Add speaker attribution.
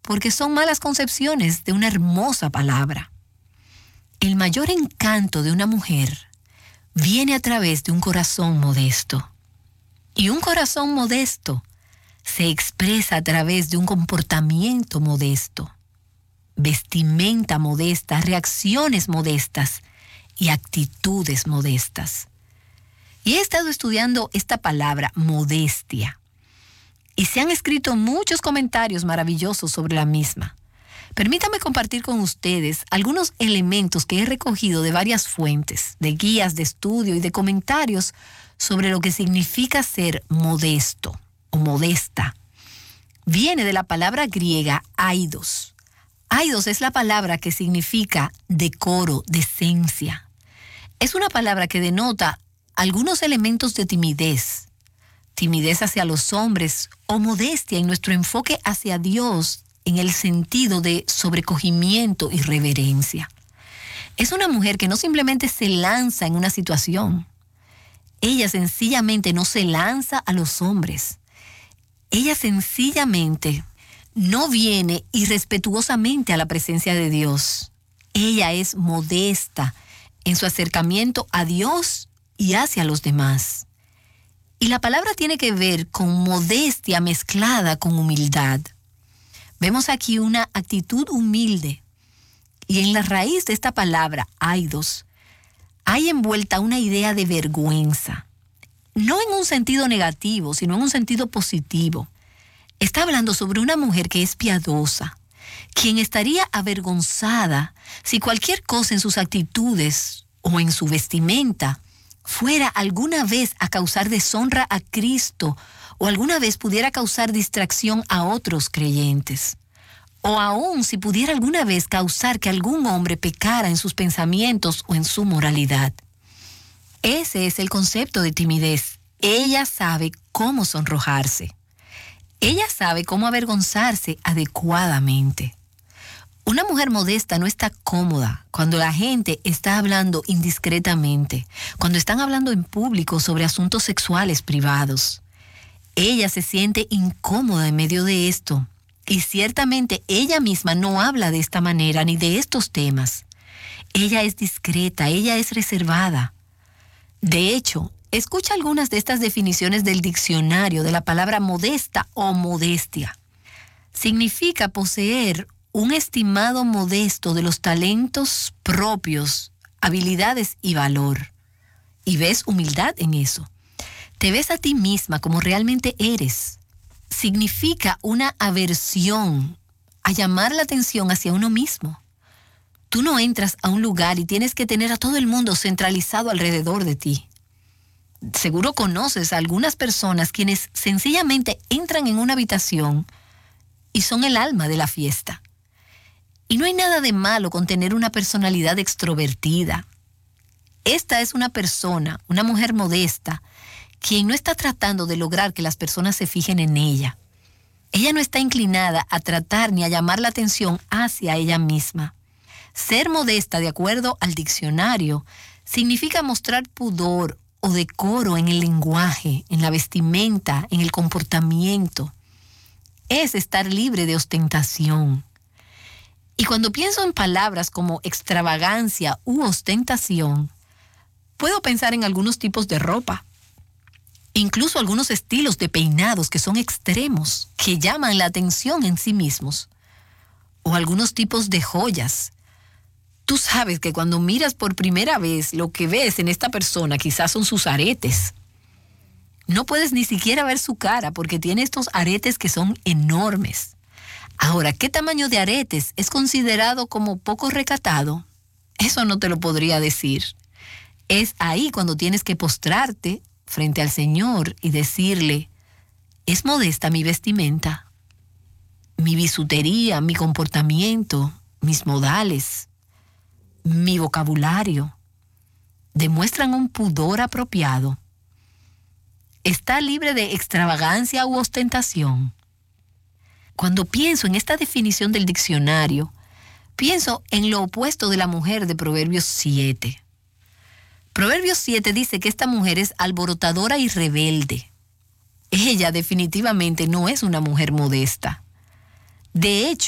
Speaker 1: porque son malas concepciones de una hermosa palabra. El mayor encanto de una mujer viene a través de un corazón modesto. Y un corazón modesto se expresa a través de un comportamiento modesto, vestimenta modesta, reacciones modestas y actitudes modestas. Y he estado estudiando esta palabra, modestia, y se han escrito muchos comentarios maravillosos sobre la misma. Permítame compartir con ustedes algunos elementos que he recogido de varias fuentes, de guías de estudio y de comentarios sobre lo que significa ser modesto o modesta. Viene de la palabra griega aidos. Aidos es la palabra que significa decoro, decencia. Es una palabra que denota algunos elementos de timidez hacia los hombres o modestia en nuestro enfoque hacia Dios en el sentido de sobrecogimiento y reverencia. Es una mujer que no simplemente se lanza en una situación. Ella sencillamente no se lanza a los hombres. Ella sencillamente no viene irrespetuosamente a la presencia de Dios. Ella es modesta en su acercamiento a Dios y hacia los demás. Y la palabra tiene que ver con modestia mezclada con humildad. Vemos aquí una actitud humilde. Y en la raíz de esta palabra, aidos, hay envuelta una idea de vergüenza. No en un sentido negativo, sino en un sentido positivo. Está hablando sobre una mujer que es piadosa, quien estaría avergonzada si cualquier cosa en sus actitudes o en su vestimenta fuera alguna vez a causar deshonra a Cristo o alguna vez pudiera causar distracción a otros creyentes. O aún si pudiera alguna vez causar que algún hombre pecara en sus pensamientos o en su moralidad. Ese es el concepto de timidez. Ella sabe cómo sonrojarse. Ella sabe cómo avergonzarse adecuadamente. Una mujer modesta no está cómoda cuando la gente está hablando indiscretamente, cuando están hablando en público sobre asuntos sexuales privados. Ella se siente incómoda en medio de esto. Y ciertamente ella misma no habla de esta manera ni de estos temas. Ella es discreta, ella es reservada. De hecho, escucha algunas de estas definiciones del diccionario de la palabra modesta o modestia. Significa poseer un estimado modesto de los talentos propios, habilidades y valor. Y ves humildad en eso. Te ves a ti misma como realmente eres. Significa una aversión a llamar la atención hacia uno mismo. Tú no entras a un lugar y tienes que tener a todo el mundo centralizado alrededor de ti. Seguro conoces a algunas personas quienes sencillamente entran en una habitación y son el alma de la fiesta. Y no hay nada de malo con tener una personalidad extrovertida. Esta es una persona, una mujer modesta, quien no está tratando de lograr que las personas se fijen en ella. Ella no está inclinada a tratar ni a llamar la atención hacia ella misma. Ser modesta, de acuerdo al diccionario, significa mostrar pudor o decoro en el lenguaje, en la vestimenta, en el comportamiento. Es estar libre de ostentación. Y cuando pienso en palabras como extravagancia u ostentación, puedo pensar en algunos tipos de ropa. Incluso algunos estilos de peinados que son extremos, que llaman la atención en sí mismos. O algunos tipos de joyas. Tú sabes que cuando miras por primera vez, lo que ves en esta persona quizás son sus aretes. No puedes ni siquiera ver su cara porque tiene estos aretes que son enormes. Ahora, ¿qué tamaño de aretes es considerado como poco recatado? Eso no te lo podría decir. Es ahí cuando tienes que postrarte frente al Señor y decirle, ¿es modesta mi vestimenta? Mi bisutería, mi comportamiento, mis modales, mi vocabulario, ¿demuestran un pudor apropiado? ¿Está libre de extravagancia u ostentación? Cuando pienso en esta definición del diccionario, pienso en lo opuesto de la mujer de Proverbios 7. Proverbios 7 dice que esta mujer es alborotadora y rebelde. Ella definitivamente no es una mujer modesta. De hecho,